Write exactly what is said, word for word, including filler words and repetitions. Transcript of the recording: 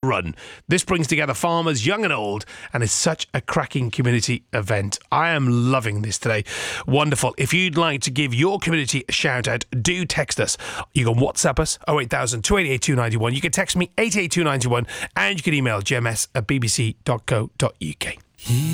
Run. This brings together farmers, young and old, and is such a cracking community event. I am loving this today. Wonderful. If you'd like to give your community a shout out, do text us. You can WhatsApp us, oh eight thousand, two eight eight, two nine one. You can text me, eight eight two nine one, and you can email gms at bbc dot co dot uk.